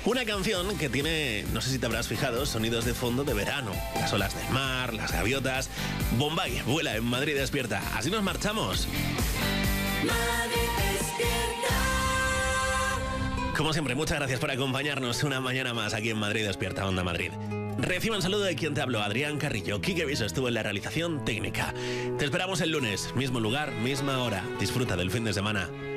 Una canción que tiene, no sé si te habrás fijado, sonidos de fondo de verano. Las olas del mar, las gaviotas. Bombay vuela en Madrid Despierta. Así nos marchamos. Madrid Despierta. Como siempre, muchas gracias por acompañarnos una mañana más aquí en Madrid Despierta, Onda Madrid. Reciba un saludo de quien te habló, Adrián Carrillo. Quique Viso estuvo en la realización técnica. Te esperamos el lunes, mismo lugar, misma hora. Disfruta del fin de semana.